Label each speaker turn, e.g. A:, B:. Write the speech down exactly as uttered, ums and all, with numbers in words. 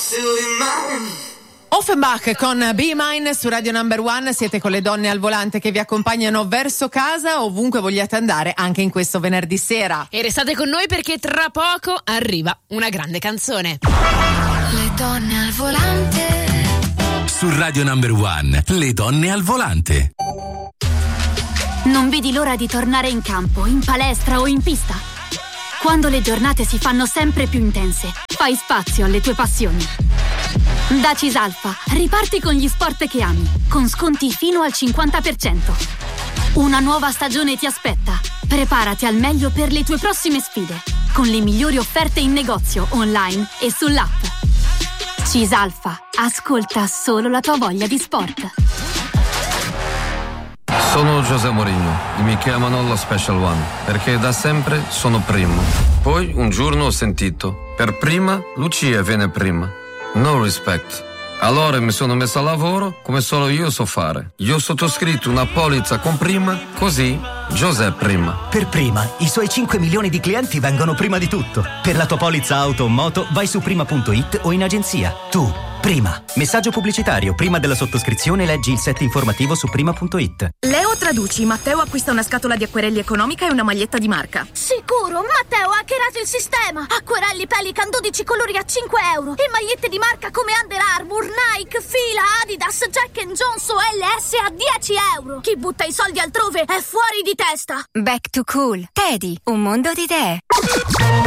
A: Offenbach con Be Mine su Radio Number One. Siete con le donne al volante che vi accompagnano verso casa, ovunque vogliate andare, anche in questo venerdì sera.
B: E restate con noi perché tra poco arriva una grande canzone.
C: Le donne al volante.
D: Su Radio Number One, le donne al volante.
E: Non vedi l'ora di tornare in campo, in palestra o in pista? Quando le giornate si fanno sempre più intense, fai spazio alle tue passioni. Da Cisalfa, riparti con gli sport che ami, con sconti fino al cinquanta per cento. Una nuova stagione ti aspetta. Preparati al meglio per le tue prossime sfide, con le migliori offerte in negozio, online e sull'app. Cisalfa, ascolta solo la tua voglia di sport.
F: Sono José Mourinho e mi chiamano lo Special One perché da sempre sono primo. Poi un giorno ho sentito: per prima Lucia viene prima. No respect. Allora mi sono messo a lavoro come solo io so fare. Io ho sottoscritto una polizza con prima, così José prima.
G: Per prima, i suoi cinque milioni di clienti vengono prima di tutto. Per la tua polizza auto o moto vai su prima punto it o in agenzia. Tu, prima. Messaggio pubblicitario. Prima della sottoscrizione leggi il set informativo su prima punto it.
H: Leo traduci. Matteo acquista una scatola di acquerelli economica e una maglietta di marca.
I: Sicuro, Matteo ha hackerato il sistema. Acquerelli Pelican dodici colori a cinque euro e magliette di marca come Under Armour, Nike, Fila, Adidas, Jack and Jones o L S a dieci euro. Chi butta i soldi altrove è fuori di testa.
C: Back to Cool. Teddy, un mondo di idee.